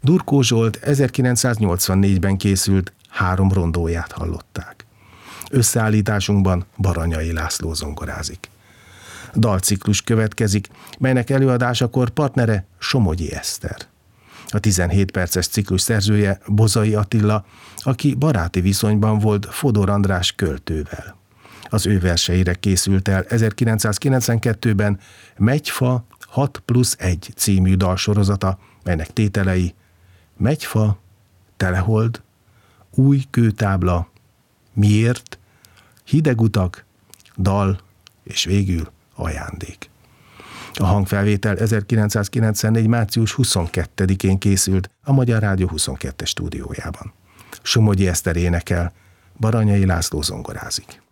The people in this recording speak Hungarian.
Durkó Zsolt 1984-ben készült 3 rondóját hallották. Összeállításunkban Baranyai László zongorázik. Dalciklus következik, melynek előadásakor partnere Somogyi Eszter. A 17 perces ciklus szerzője Bozai Attila, aki baráti viszonyban volt Fodor András költővel. Az ő verseire készült el 1992-ben Megyfa 6+1 című dalsorozata, melynek tételei Megyfa, Telehold, Új kőtábla, Miért, Hideg utak, Dal és végül Ajándék. A hangfelvétel 1994. március 22-én készült a Magyar Rádió 22-es stúdiójában. Somogyi Eszter énekel, Baranyai László zongorázik.